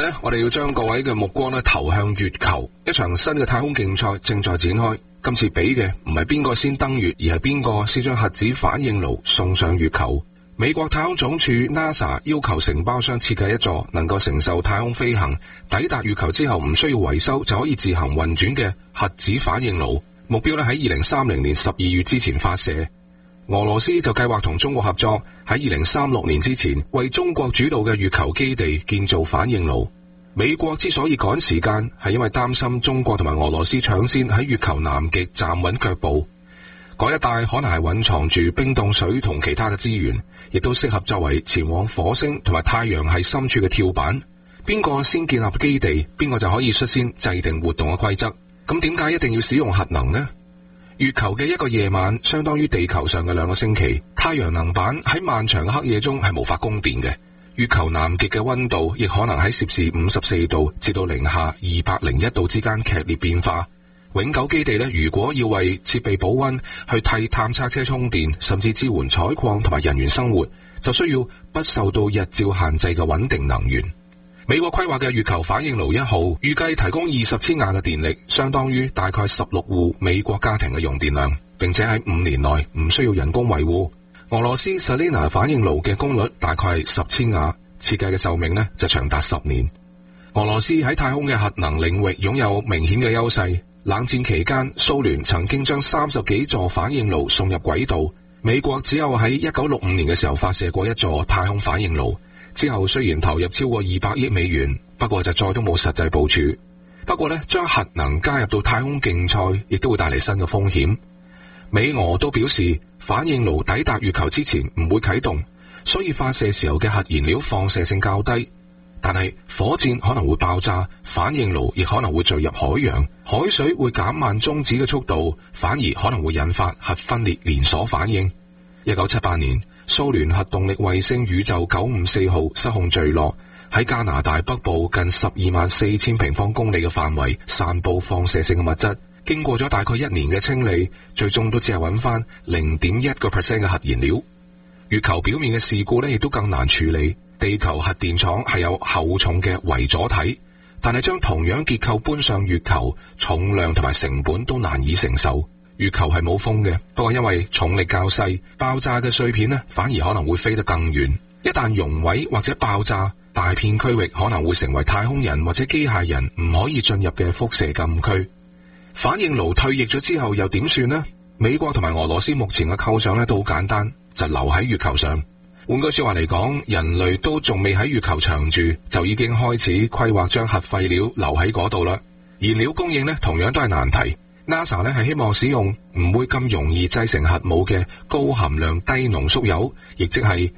呢，我哋要將各位嘅目光呢投向月球，一場新嘅太空競賽正在展開。今次比嘅唔係邊個先登月，而係邊個先將核子反應爐送上月球。美國太空總署 NASA 要求承包商設計一座能夠承受太空飛行、抵達月球之後唔需要維修就可以自行運轉嘅核子反應爐，目標呢喺2030年12月之前發射。俄羅斯就計劃同中國合作，喺2036年之前為中國主導嘅月球基地建造反應爐。美國之所以趕時間，係因為擔心中國同埋俄羅斯搶先喺月球南極站穩腳步。嗰一帶可能係蘊藏住冰凍水同其他嘅資源，亦都適合作為前往火星同埋太陽系深處嘅跳板。邊個先建立基地，邊個就可以率先制定活動嘅規則。咁點解一定要使用核能呢？月球嘅一個夜晚相當於地球上嘅2個星期，太陽能板喺漫長嘅黑夜中係無法供電嘅。月球南極嘅溫度亦可能喺攝氏54度至到零下201度之間劇烈變化。永久基地呢，如果要為設備保溫、去替探測車充電，甚至支援採礦同埋人員生活，就需要不受到日照限制嘅穩定能源。美國規劃嘅月球反應爐1號預計提供20千瓦嘅電力，相當於大概16戶美國家庭嘅用電量，並且喺5年內唔需要人工維護。俄羅斯 Selena 反應爐嘅功率大概係10千瓦，設計嘅壽命呢就長達10年。俄羅斯喺太空嘅核能領域擁有明顯嘅優勢。冷戰期間，蘇聯曾經將30幾座反應爐送入軌道，美國只有喺1965年嘅時候發射過一座太空反應爐。之後雖然投入超過200億美元，不過就再都冇實際部署。不過呢，將核能加入到太空競賽，亦都會帶嚟新嘅風險。美俄都表示，反應爐抵達月球之前唔會啟動，所以發射時候嘅核燃料放射性較低。但係火箭可能會爆炸，反應爐亦可能會墜入海洋，海水會減慢中子嘅速度，反而可能會引發核分裂連鎖反應。1978年，蘇聯核動力衛星宇宙954號失控墜落，喺加拿大北部近124000平方公里嘅範圍散布放射性嘅物質，經過咗大概1年嘅清理，最終都只係揾翻0.1% 嘅核燃料。月球表面嘅事故呢，亦都更難處理。地球核電廠係有厚重嘅圍阻體，但係將同樣結構搬上月球，重量同埋成本都難以承受。月球係冇風嘅，不過因為重力較細，爆炸嘅碎片呢反而可能會飛得更遠。一旦熔毀或者爆炸，大片區域可能會成為太空人或者機械人唔可以進入嘅輻射禁區。反應爐退役咗之後又點算呢？美國同埋俄羅斯目前嘅構想呢都好簡單，就留喺月球上。換句說話嚟講，人類都仲未喺月球長住，就已經開始規劃將核廢料留喺嗰度啦。燃料供應呢同樣都係難題。NASA 呢係希望使用唔會咁容易製成核武嘅高含量低濃縮鈾，亦即係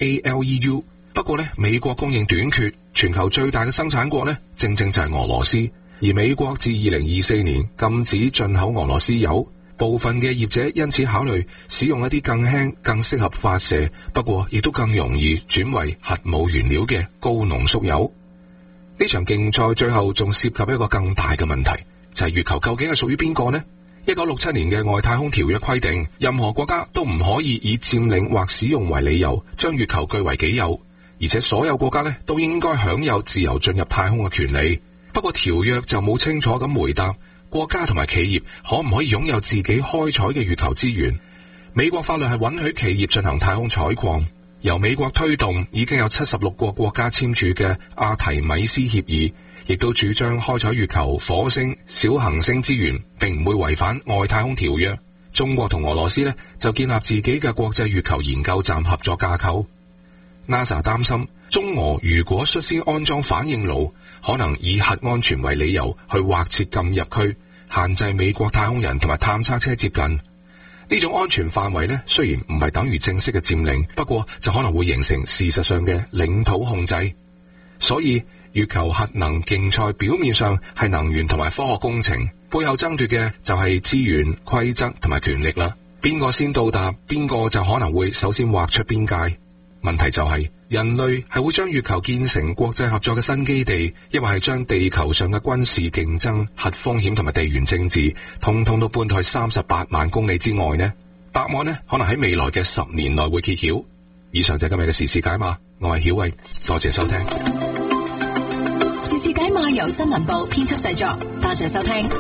HALEU。不過呢，美國供應短缺，全球最大嘅生產國呢正正就係俄羅斯。而美國自2024年禁止進口俄羅斯鈾。部分嘅業者因此考慮使用一啲更輕、更適合發射，不過亦都更容易轉為核武原料嘅高濃縮鈾。呢場競賽最後仲涉及一個更大嘅問題，就係月球究竟係屬於邊個呢？1967年嘅外太空條約規定，任何國家都唔可以以佔領或使用為理由將月球據為己有，而且所有國家呢都應該享有自由進入太空嘅權利。不過條約就冇清楚咁回答國家同埋企業可唔可以擁有自己開採嘅月球資源。美國法律係允許企業進行太空採礦，由美國推動，已經有76個國家簽署嘅阿提米斯協議，亦都主張開採月球、火星、小行星資源，並唔會違反外太空條約。中國同俄羅斯呢，就建立自己嘅國際月球研究站合作架構。NASA 擔心中俄如果率先安裝反應爐，可能以核安全為理由去劃設禁入區，限制美國太空人同埋探測車接近。呢種安全範圍呢，雖然唔係等於正式嘅佔領，不過就可能會形成事實上嘅領土控制。所以月球核能競賽表面上係能源同埋科學工程，背後爭奪嘅就係資源、規則同埋權力啦。邊個先到達，邊個就可能會首先劃出邊界。問題就係人類係會將月球建成國際合作嘅新基地，抑或係將地球上嘅軍事競爭、核風險同埋地緣政治通通都搬去38萬公里之外呢？答案呢，可能喺未來嘅10年內會揭曉。以上就係今日嘅時事解碼，我係曉慧，多謝收聽。 電視解碼由新聞部編輯製作，多謝收聽。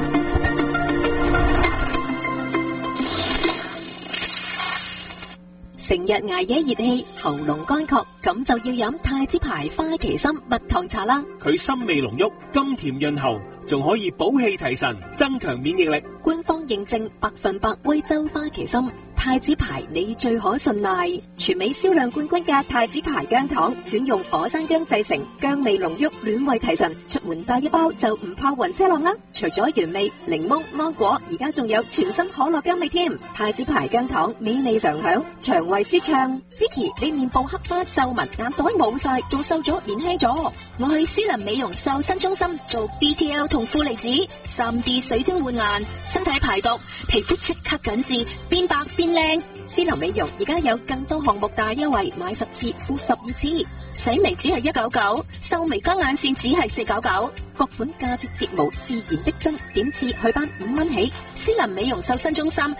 成日捱夜熱氣，喉嚨乾涸，咁就要飲太子牌花旗參蜜糖茶啦。 佢參味濃郁，甘甜潤喉，仲可以補氣提神，增強免疫力。 官方認證100%威州花旗參，太子牌你最可信賴。全美銷量冠軍嘅太子牌薑糖，選用火山薑製成，薑味濃郁，暖胃提神，出門帶一包就唔怕暈車浪啦。除咗原味、檸檬、芒果，而家仲有全新可樂薑味添。太子牌薑糖美味常享，腸胃舒暢。Vicky， 你面部黑斑、皺紋、眼袋冇晒，仲瘦咗，年輕咗。我去思林美容瘦身中心做 BTL 同負離子 3D 水晶換顏，身體排毒，皮膚即刻緊緻，變白變靚。思林美容而家有更多項目大優惠，買10次送12次。洗眉只係199，瘦眉加眼線只係499，各款價值睫毛自然逼真，點痣去斑5蚊起。思林美容瘦身中心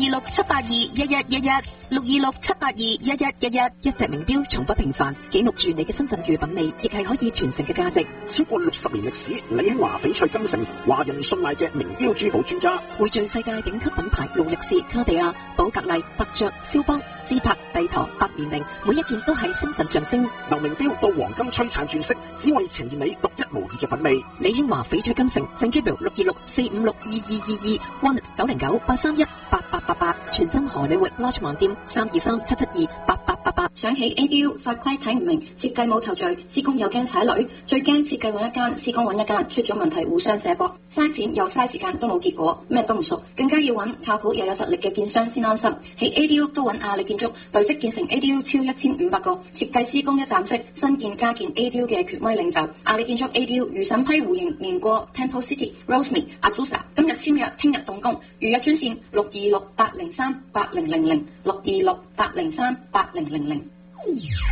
626-782-1111 626-782-1111，一隻名錶從不平凡，記錄住你嘅身份與品味，亦係可以傳承嘅價值。 超過60年歷史，李興華翡翠金城，華人信賴嘅名錶珠寶專家， 匯聚世界頂級品牌勞力士、卡地亞、寶格麗、伯爵、肖邦、芝柏、帝陀、百年靈，每一件都係身份象徵。 由名錶到黃金璀璨鑽飾，只為呈現你獨一無二嘅品味。 李興華翡翠金城，聖基表626-456-2222 ，One 909-831-8888，全新荷里活 Lodge 網店323-772-8888。 想起 ADU 法規睇唔明，設計冇頭緒，施工又驚踩雷，最驚設計揾一間，施工揾一間，出咗問題互相卸膊，嘥錢又嘥時間都冇結果，咩都唔熟，更加要揾靠譜又有實力嘅建商先安心。喺 ADU 都揾亞利建築，累積建成 ADU 超1500個，設計施工一站式，新建加建 ADU 嘅權威領袖。亞利建築 ADU 如審批互認連過 Temple City、Rosemead、Azusa， 今日簽約，聽日動工，預約專線626-803-8000 626-803-8000。